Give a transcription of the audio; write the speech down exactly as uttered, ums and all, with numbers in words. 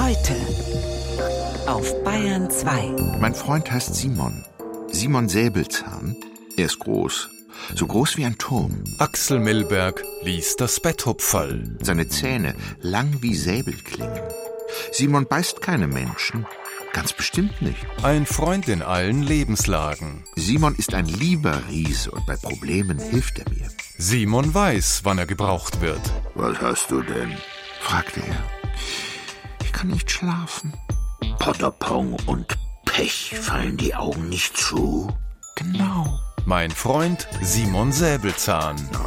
Heute auf Bayern zwei. Mein Freund heißt Simon. Simon Säbelzahn. Er ist groß. So groß wie ein Turm. Axel Milberg liest das Betthupferl. Seine Zähne lang wie Säbelklingen. Simon beißt keine Menschen. Ganz bestimmt nicht. Ein Freund in allen Lebenslagen. Simon ist ein lieber Riese und bei Problemen hilft er mir. Simon weiß, wann er gebraucht wird. Was hast du denn? Fragte er. Ich kann nicht schlafen. Potterpong und Pech, fallen die Augen nicht zu? Genau. Mein Freund Simon Säbelzahn.